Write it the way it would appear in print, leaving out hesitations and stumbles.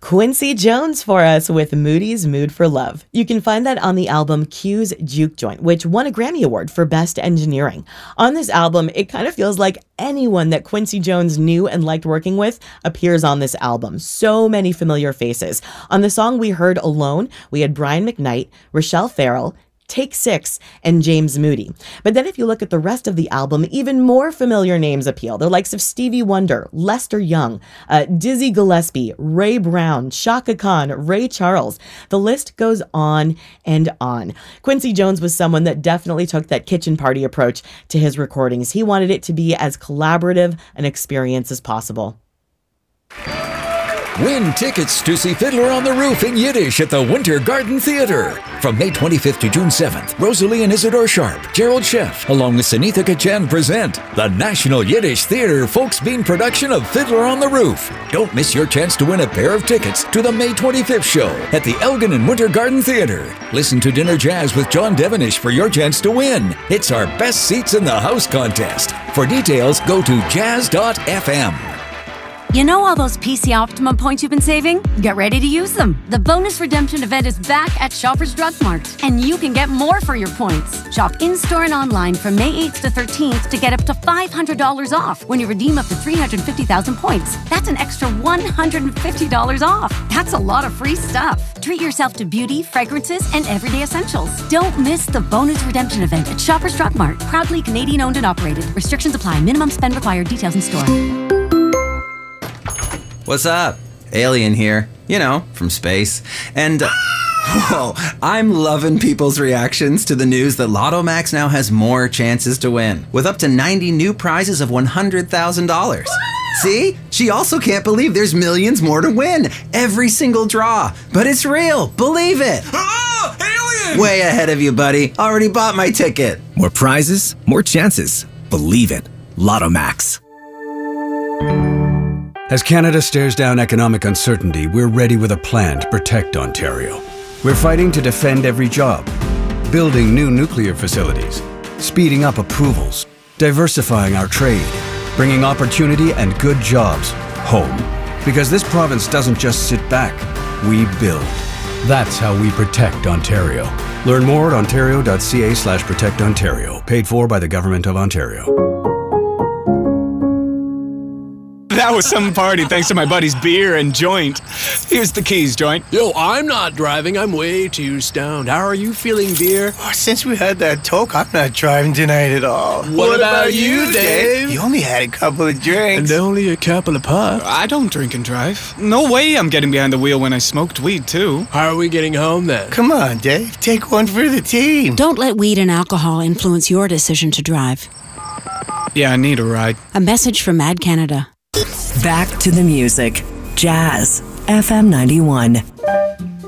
Quincy Jones for us with Moody's Mood for Love. You can find that on the album Q's Juke Joint, which won a Grammy Award for Best Engineering. On this album, it kind of feels like anyone that Quincy Jones knew and liked working with appears on this album. So many familiar faces. On the song we heard Alone, we had Brian McKnight, Rochelle Farrell, Take Six, and James Moody. But then if you look at the rest of the album, even more familiar names appeal. The likes of Stevie Wonder, Lester Young, Dizzy Gillespie, Ray Brown, Chaka Khan, Ray Charles. The list goes on and on. Quincy Jones was someone that definitely took that kitchen party approach to his recordings. He wanted it to be as collaborative an experience as possible. Win tickets to see Fiddler on the Roof in Yiddish at the Winter Garden Theater. From May 25th to June 7th, Rosalie and Isidore Sharp, Gerald Sheff, along with Sunitha Kachan present the National Yiddish Theater Folksbean production of Fiddler on the Roof. Don't miss your chance to win a pair of tickets to the May 25th show at the Elgin and Winter Garden Theater. Listen to Dinner Jazz with John Devenish for your chance to win. It's our Best Seats in the House contest. For details, go to jazz.fm. You know all those PC Optimum points you've been saving? Get ready to use them. The bonus redemption event is back at Shoppers Drug Mart, and you can get more for your points. Shop in-store and online from May 8th to 13th to get up to $500 off when you redeem up to 350,000 points. That's an extra $150 off. That's a lot of free stuff. Treat yourself to beauty, fragrances, and everyday essentials. Don't miss the bonus redemption event at Shoppers Drug Mart. Proudly Canadian owned and operated. Restrictions apply. Minimum spend required. Details in store. What's up? Alien here. You know, from space. And, whoa, I'm loving people's reactions to the news that Lotto Max now has more chances to win, with up to 90 new prizes of $100,000. See? She also can't believe there's millions more to win. Every single draw. But it's real. Believe it. Oh, alien! Way ahead of you, buddy. Already bought my ticket. More prizes, more chances. Believe it. Lotto Max. As Canada stares down economic uncertainty, we're ready with a plan to protect Ontario. We're fighting to defend every job, building new nuclear facilities, speeding up approvals, diversifying our trade, bringing opportunity and good jobs home. Because this province doesn't just sit back, we build. That's how we protect Ontario. Learn more at ontario.ca/protectontario. Paid for by the Government of Ontario. That was some party thanks to my buddy's beer and joint. Here's the keys, joint. Yo, I'm not driving. I'm way too stoned. How are you feeling, beer? Oh, since we had that talk, I'm not driving tonight at all. What about you, Dave? You only had a couple of drinks. And only a couple of puffs. I don't drink and drive. No way I'm getting behind the wheel when I smoked weed, too. How are we getting home, then? Come on, Dave. Take one for the team. Don't let weed and alcohol influence your decision to drive. Yeah, I need a ride. A message from Mad Canada. Back to the music. Jazz FM 91.